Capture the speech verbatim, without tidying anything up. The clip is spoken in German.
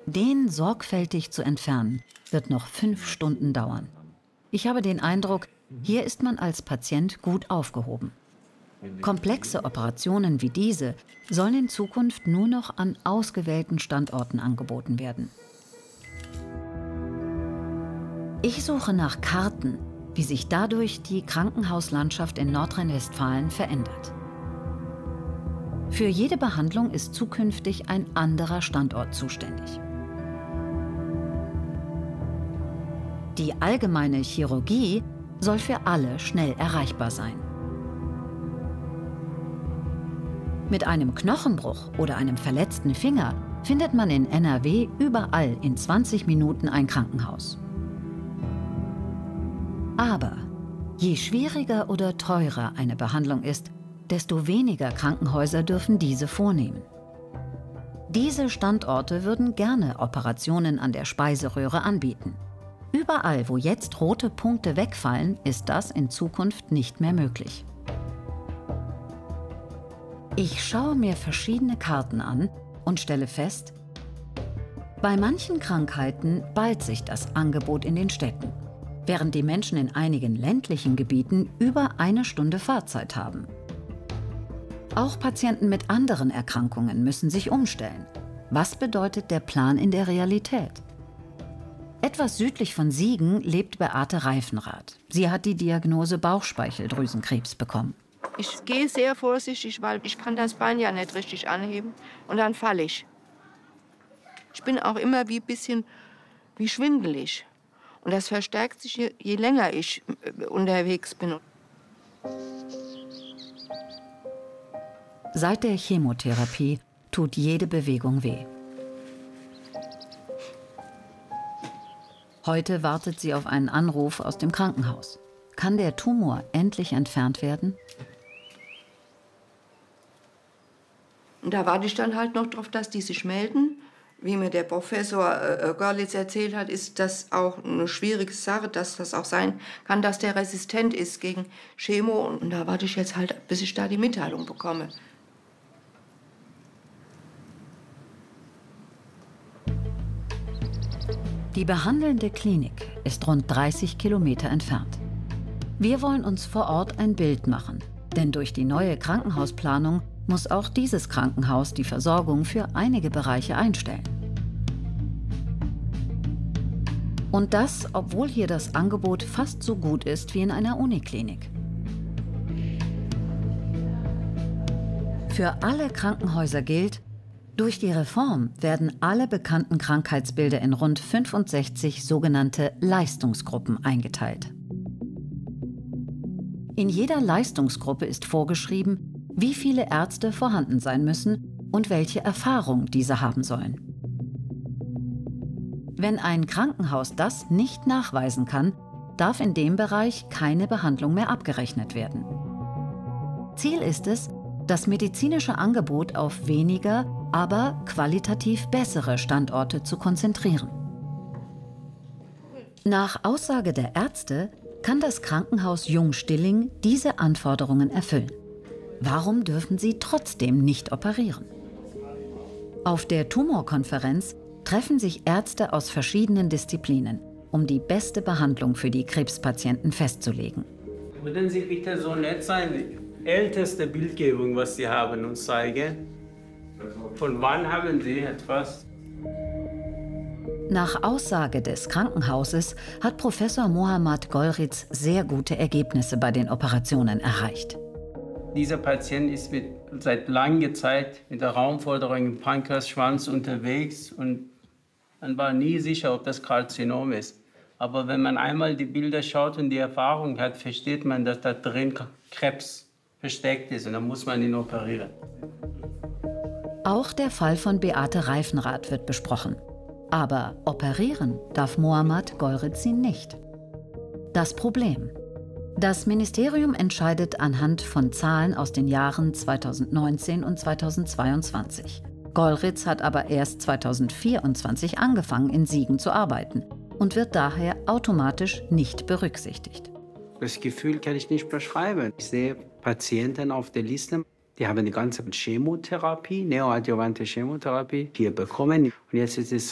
Den sorgfältig zu entfernen, wird noch fünf Stunden dauern. Ich habe den Eindruck, hier ist man als Patient gut aufgehoben. Komplexe Operationen wie diese sollen in Zukunft nur noch an ausgewählten Standorten angeboten werden. Ich suche nach Karten, wie sich dadurch die Krankenhauslandschaft in Nordrhein-Westfalen verändert. Für jede Behandlung ist zukünftig ein anderer Standort zuständig. Die allgemeine Chirurgie soll für alle schnell erreichbar sein. Mit einem Knochenbruch oder einem verletzten Finger findet man in N R W überall in zwanzig Minuten ein Krankenhaus. Aber je schwieriger oder teurer eine Behandlung ist, desto weniger Krankenhäuser dürfen diese vornehmen. Diese Standorte würden gerne Operationen an der Speiseröhre anbieten. Überall, wo jetzt rote Punkte wegfallen, ist das in Zukunft nicht mehr möglich. Ich schaue mir verschiedene Karten an und stelle fest, bei manchen Krankheiten ballt sich das Angebot in den Städten, während die Menschen in einigen ländlichen Gebieten über eine Stunde Fahrzeit haben. Auch Patienten mit anderen Erkrankungen müssen sich umstellen. Was bedeutet der Plan in der Realität? Etwas südlich von Siegen lebt Beate Reifenrath. Sie hat die Diagnose Bauchspeicheldrüsenkrebs bekommen. Ich gehe sehr vorsichtig, weil ich kann das Bein ja nicht richtig anheben und dann falle ich. Ich bin auch immer wie ein bisschen wie schwindelig. Und das verstärkt sich, je, je länger ich unterwegs bin. Seit der Chemotherapie tut jede Bewegung weh. Heute wartet sie auf einen Anruf aus dem Krankenhaus. Kann der Tumor endlich entfernt werden? Und da warte ich dann halt noch drauf, dass die sich melden. Wie mir der Professor äh, Görlitz erzählt hat, ist das auch eine schwierige Sache, dass das auch sein kann, dass der resistent ist gegen Chemo. Und da warte ich jetzt halt, bis ich da die Mitteilung bekomme. Die behandelnde Klinik ist rund dreißig Kilometer entfernt. Wir wollen uns vor Ort ein Bild machen, denn durch die neue Krankenhausplanung muss auch dieses Krankenhaus die Versorgung für einige Bereiche einstellen. Und das, obwohl hier das Angebot fast so gut ist wie in einer Uniklinik. Für alle Krankenhäuser gilt, durch die Reform werden alle bekannten Krankheitsbilder in rund fünfundsechzig sogenannte Leistungsgruppen eingeteilt. In jeder Leistungsgruppe ist vorgeschrieben, wie viele Ärzte vorhanden sein müssen und welche Erfahrung diese haben sollen. Wenn ein Krankenhaus das nicht nachweisen kann, darf in dem Bereich keine Behandlung mehr abgerechnet werden. Ziel ist es, das medizinische Angebot auf weniger, aber qualitativ bessere Standorte zu konzentrieren. Nach Aussage der Ärzte kann das Krankenhaus Jung-Stilling diese Anforderungen erfüllen. Warum dürfen sie trotzdem nicht operieren? Auf der Tumorkonferenz treffen sich Ärzte aus verschiedenen Disziplinen, um die beste Behandlung für die Krebspatienten festzulegen. Würden Sie bitte so nett sein, die älteste Bildgebung, was Sie haben, uns zeigen? Von wann haben Sie etwas? Nach Aussage des Krankenhauses hat Professor Mohammad Golritz sehr gute Ergebnisse bei den Operationen erreicht. Dieser Patient ist mit, seit langer Zeit mit der Raumforderung im Pankreasschwanz unterwegs und man war nie sicher, ob das Karzinom ist. Aber wenn man einmal die Bilder schaut und die Erfahrung hat, versteht man, dass da drin Krebs versteckt ist und dann muss man ihn operieren. Auch der Fall von Beate Reifenrath wird besprochen. Aber operieren darf Mohammad Golritz ihn nicht. Das Problem: Das Ministerium entscheidet anhand von Zahlen aus den Jahren zweitausendneunzehn und zweitausendzweiundzwanzig. Golritz hat aber erst zweitausendvierundzwanzig angefangen, in Siegen zu arbeiten und wird daher automatisch nicht berücksichtigt. Das Gefühl kann ich nicht beschreiben. Ich sehe Patienten auf der Liste, die haben die ganze Chemotherapie, neoadjuvante Chemotherapie hier bekommen. Und jetzt ist es